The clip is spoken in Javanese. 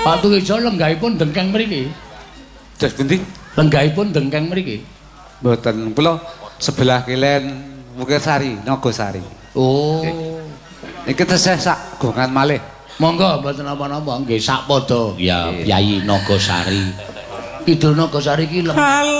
Pak Tukijo lenggahipun dengkeng mriki. Dos pundi? Lenggahipun dengkeng mriki. Mboten, kula sebelah kilen Mukirsari, Nagosari. Oh. Iki tesih sak gongan malih. Monggo mboten napa-napa nggih sak padha ya Yayi Nagosari. Kidul Nagosari iki